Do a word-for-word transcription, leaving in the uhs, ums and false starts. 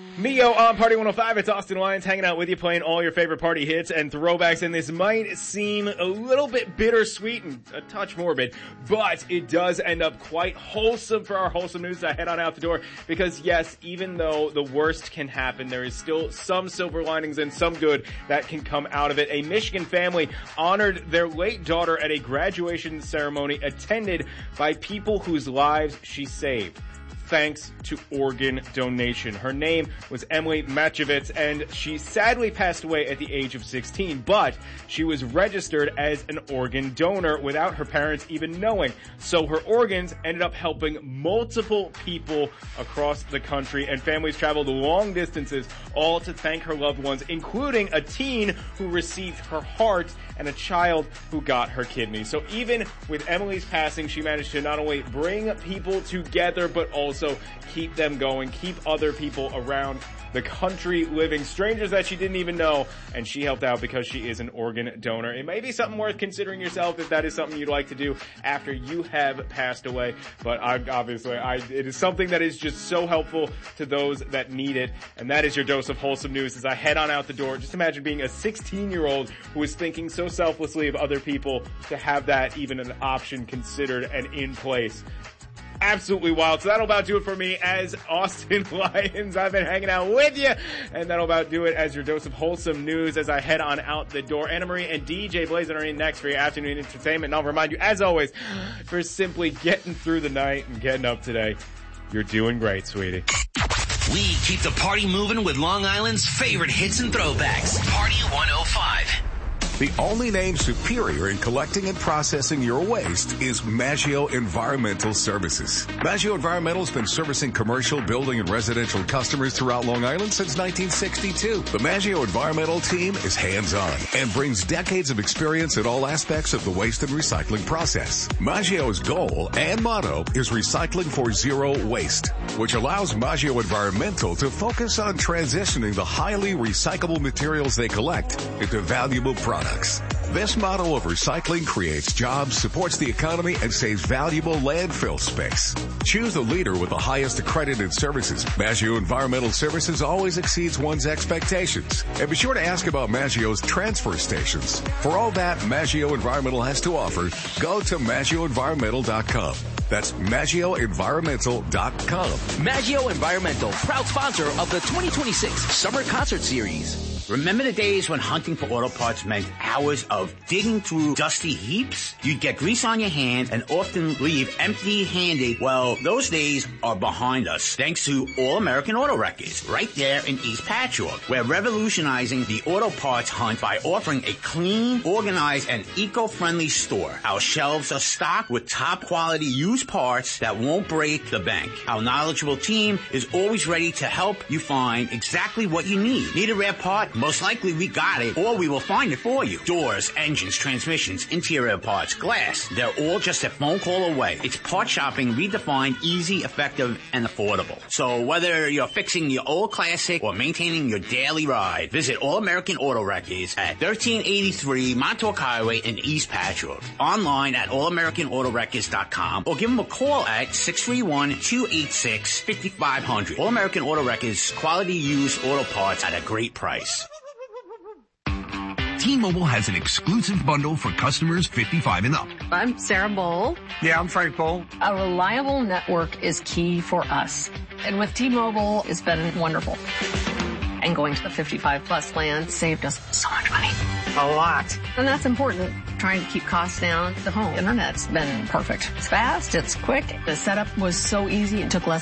Mio on Party one oh five. It's Austin Lyons hanging out with you, playing all your favorite party hits and throwbacks. And this might seem a little bit bittersweet and a touch morbid, but it does end up quite wholesome for our wholesome news. I head on out the door because, yes, even though the worst can happen, there is still some silver linings and some good that can come out of it. A Michigan family honored their late daughter at a graduation ceremony attended by people whose lives she saved, thanks to organ donation. Her name was Emily Matchevitz, and she sadly passed away at the age of sixteen, but she was registered as an organ donor without her parents even knowing. So her organs ended up helping multiple people across the country, and families traveled long distances all to thank her loved ones, including a teen who received her heart and a child who got her kidney. So even with Emily's passing, she managed to not only bring people together, but also keep them going, keep other people around the country living, strangers that she didn't even know, and she helped out because she is an organ donor. It may be something worth considering yourself if that is something you'd like to do after you have passed away, but I, obviously I, it is something that is just so helpful to those that need it, and that is your dose of wholesome news as I head on out the door. Just imagine being a sixteen-year-old who is thinking so selflessly of other people to have that even an option considered and in place. Absolutely wild. So that'll about do it for me as Austin Lyons. I've been hanging out with you, and that'll about do it as your dose of wholesome news as I head on out the door. Anna Marie and D J Blazin are in next for your afternoon entertainment. And I'll remind you, as always, for simply getting through the night and getting up today, you're doing great, sweetie. We keep the party moving with Long Island's favorite hits and throwbacks. Party one oh five. The only name superior in collecting and processing your waste is Maggio Environmental Services. Maggio Environmental has been servicing commercial, building, and residential customers throughout Long Island since nineteen sixty-two. The Maggio Environmental team is hands-on and brings decades of experience in all aspects of the waste and recycling process. Maggio's goal and motto is recycling for zero waste, which allows Maggio Environmental to focus on transitioning the highly recyclable materials they collect into valuable products. This model of recycling creates jobs, supports the economy, and saves valuable landfill space. Choose a leader with the highest accredited services. Maggio Environmental Services always exceeds one's expectations. And be sure to ask about Maggio's transfer stations. For all that Maggio Environmental has to offer, go to maggio environmental dot com. That's maggio environmental dot com. Maggio Environmental, proud sponsor of the twenty twenty-six Summer Concert Series. Remember the days when hunting for auto parts meant hours of digging through dusty heaps? You'd get grease on your hands and often leave empty-handed. Well, those days are behind us thanks to All American Auto Records, right there in East Patchogue. We're revolutionizing the auto parts hunt by offering a clean, organized, and eco-friendly store. Our shelves are stocked with top-quality used parts that won't break the bank. Our knowledgeable team is always ready to help you find exactly what you need. Need a rare part? Most likely we got it, or we will find it for you. Doors, engines, transmissions, interior parts, glass, they're all just a phone call away. It's part shopping redefined, easy, effective, and affordable. So whether you're fixing your old classic or maintaining your daily ride, visit All American Auto Records at thirteen eighty-three Montauk Highway in East Patchogue. Online at all american auto records dot com or give them a call at six three one, two eight six, five five zero zero. All American Auto Records, quality used auto parts at a great price. T-Mobile has an exclusive bundle for customers fifty-five and up. I'm Sarah Bowl. Yeah, I'm Frank Bowl. A reliable network is key for us. And with T-Mobile, it's been wonderful. And going to the fifty-five plus plan saved us so much money. A lot. And that's important. Trying to keep costs down. The home internet's been perfect. It's fast, it's quick. The setup was so easy, it took less